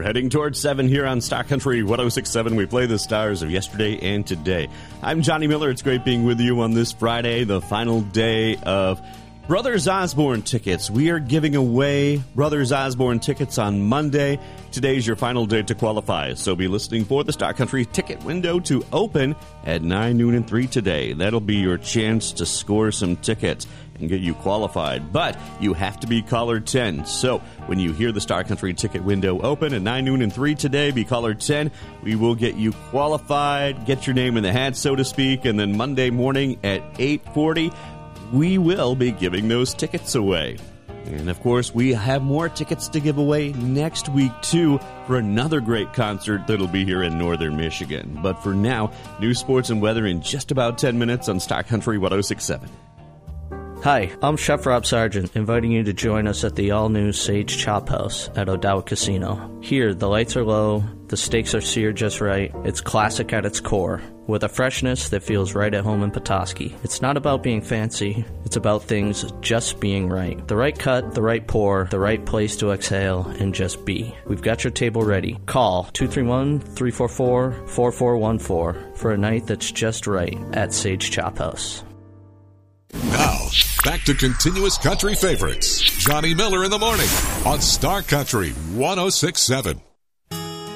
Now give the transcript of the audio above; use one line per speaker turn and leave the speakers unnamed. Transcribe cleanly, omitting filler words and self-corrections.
We're heading towards 7 here on Star Country 106.7. We play the stars of yesterday and today. I'm Johnny Miller. It's great being with you on this Friday, the final day of Brothers Osborne tickets. We are giving away Brothers Osborne tickets on Monday. Today's your final day to qualify, so be listening for the Star Country ticket window to open at 9, noon, and 3 today. That'll be your chance to score some tickets and get you qualified. But you have to be caller 10. So when you hear the Star Country ticket window open at 9, noon, and 3 today, be caller 10. We will get you qualified, get your name in the hat, so to speak, and then Monday morning at 8:40, we will be giving those tickets away. And, of course, we have more tickets to give away next week, too, for another great concert that'll be here in northern Michigan. But for now, news, sports, and weather in just about 10 minutes on Star Country 106.7.
Hi, I'm Chef Rob Sargent, inviting you to join us at the all-new Sage Chop House at O'Dowd Casino. Here, the lights are low, the steaks are seared just right, it's classic at its core, with a freshness that feels right at home in Petoskey. It's not about being fancy, it's about things just being right. The right cut, the right pour, the right place to exhale, and just be. We've got your table ready. Call 231-344-4414 for a night that's just right at Sage Chop House.
Now, back to continuous country favorites. Johnny Miller in the morning on Star Country 106.7.